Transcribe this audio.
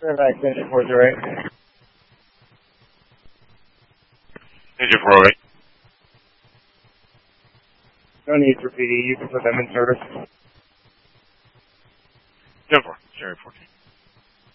Fairfax engine 408. Engine 408. No need for PD. You can put them in service. 10-4, Cherry 14.